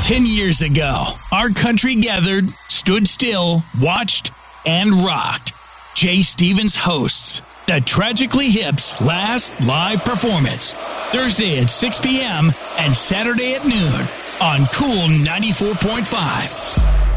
10 years ago, our country gathered, stood still, watched, and rocked. Jay Stevens hosts the Tragically Hip's last live performance, Thursday at 6 p.m. and Saturday at noon on Cool 94.5.